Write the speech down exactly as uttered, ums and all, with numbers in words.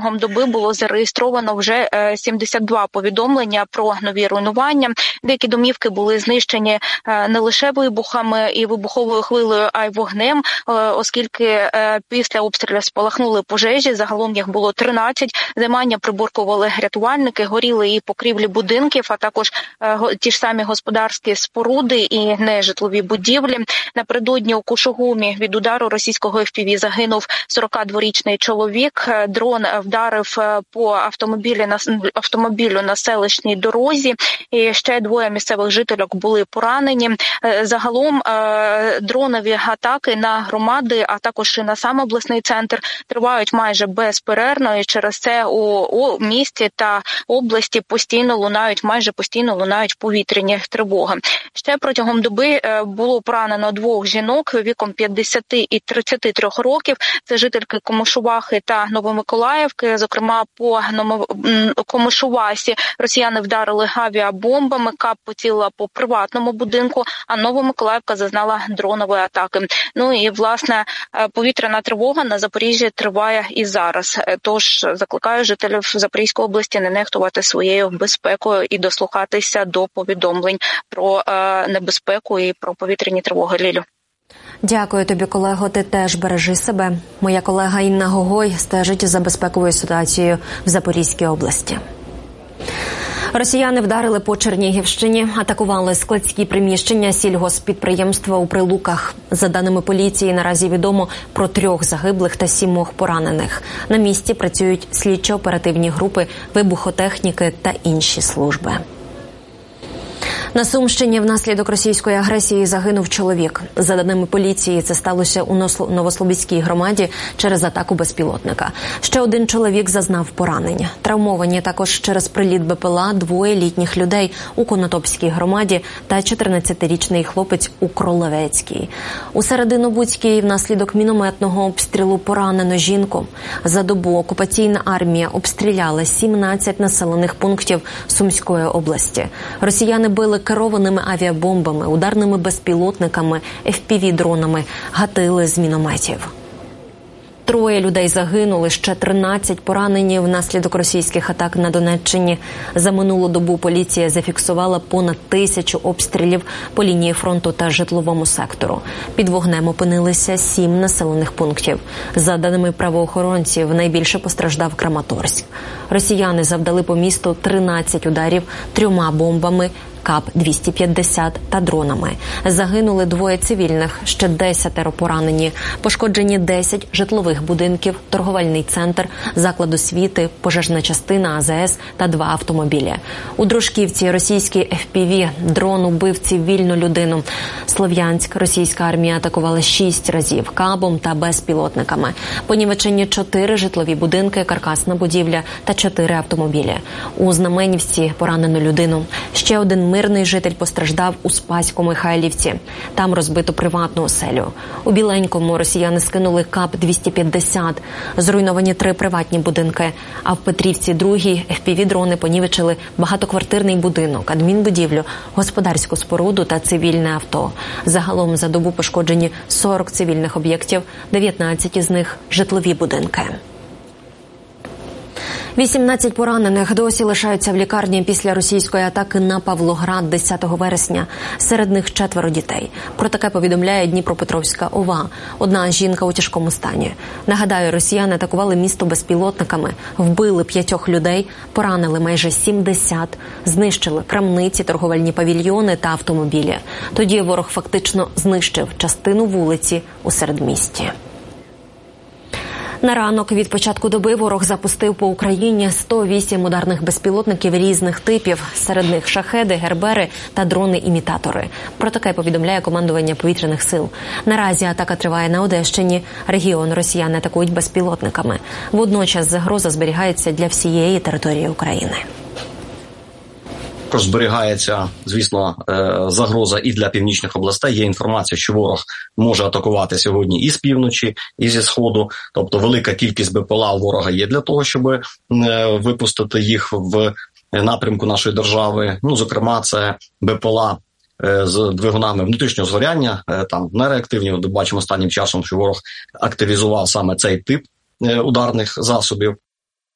протягом доби було зареєстровано вже сімдесят два повідомлення про нові руйнування. Деякі домівки були знищені не лише вибухами і вибуховою хвилею, а й вогнем, оскільки після обстрілів спалахнули пожежі. Загалом їх було тринадцять. Займання приборкували рятувальники, горіли і покрівлі будинків, а також ті ж самі господарські споруди і нежитлові будівлі. Напередодні у Кушугумі від удару російського еф пі ві загинув сорокадворічний чоловік. Дрон вдарив по автомобілі на автомобілю на селищній дорозі. І ще двоє місцевих жителів були поранені. Загалом дронові атаки на громади, а також і на сам обласний центр тривають майже безперервно. І через це у, у місті та області постійно лунають, майже постійно лунають повітряні тривоги. Ще протягом доби було поранено двох жінок віком п'ятдесят і тридцять три років. Це жительки Комишувахи та Новомиколаївки. Зокрема, по Комишувасі росіяни вдарили авіабомбами, КАП поцілила по приватному будинку, а Новомиколаївка зазнала дронової атаки. Ну і, власне, повітряна тривога на Запоріжжі триває і зараз. Тож закликаю жителів Запорізької області не нехтувати своєю безпекою і дослухатися до повідомлень про небезпеку і про повітряні тривоги. Лілю. Дякую тобі, колего. Ти теж бережи себе. Моя колега Інна Гогой стежить за безпековою ситуацією в Запорізькій області. Росіяни вдарили по Чернігівщині, атакували складські приміщення сільгосппідприємства у Прилуках. За даними поліції, наразі відомо про трьох загиблих та сімох поранених. На місці працюють слідчо-оперативні групи, вибухотехніки та інші служби. На Сумщині внаслідок російської агресії загинув чоловік. За даними поліції, це сталося у Новослобідській громаді через атаку безпілотника. Ще один чоловік зазнав поранення. Травмовані також через приліт Бе Пе Ел А двоє літніх людей у Конотопській громаді та чотирнадцятирічний хлопець у Кролевецькій. У Серединобудській внаслідок мінометного обстрілу поранено жінку. За добу окупаційна армія обстріляла сімнадцять населених пунктів Сумської області. Росіяни били керованими авіабомбами, ударними безпілотниками, еф пі ві-дронами, гатили з мінометів. Троє людей загинули, ще тринадцять поранені внаслідок російських атак на Донеччині. За минулу добу поліція зафіксувала понад тисячу обстрілів по лінії фронту та житловому сектору. Під вогнем опинилися сім населених пунктів. За даними правоохоронців, найбільше постраждав Краматорськ. Росіяни завдали по місту тринадцять ударів трьома бомбами КАП двісті п'ятдесят та дронами. Загинули двоє цивільних, ще десятеро поранені. Пошкоджені десять житлових будинків, торговельний центр, заклад освіти, пожежна частина А Зе Ес та два автомобілі. У Дружківці російський еф пі ві дрон убив цивільну людину. Слов'янськ російська армія атакувала шість разів кабом та безпілотниками. Понівечені чотири житлові будинки, каркасна будівля та чотири автомобілі. У Знаменівці поранено людину. Ще один мирний житель постраждав у Спаську-Михайлівці. Там розбито приватну оселю. У Біленькому росіяни скинули КАП двісті п'ятдесят. Зруйновані три приватні будинки. А в Петрівці другій еф пі ві-дрони понівечили багатоквартирний будинок, адмінбудівлю, господарську споруду та цивільне авто. Загалом за добу пошкоджені сорок цивільних об'єктів, дев'ятнадцять із них – житлові будинки. вісімнадцять поранених досі лишаються в лікарні після російської атаки на Павлоград десятого вересня. Серед них четверо дітей. Про таке повідомляє Дніпропетровська ОВА. Одна жінка у тяжкому стані. Нагадаю, росіяни атакували місто безпілотниками, вбили п'ятьох людей, поранили майже сімдесят, знищили крамниці, торговельні павільйони та автомобілі. Тоді ворог фактично знищив частину вулиці у середмісті. На ранок від початку доби ворог запустив по Україні сто вісім ударних безпілотників різних типів. Серед них шахеди, гербери та дрони-імітатори. Про таке повідомляє командування повітряних сил. Наразі атака триває на Одещині. Регіон росіяни атакують безпілотниками. Водночас загроза зберігається для всієї території України. Також зберігається, звісно, загроза і для північних областей. Є інформація, що ворог може атакувати сьогодні і з півночі, і зі сходу. Тобто велика кількість Бе Пе Ел А у ворога є для того, щоб випустити їх в напрямку нашої держави. Ну, зокрема, це Бе Пе Ел А з двигунами внутрішнього згоряння, там нереактивні. Бачимо останнім часом, що ворог активізував саме цей тип ударних засобів.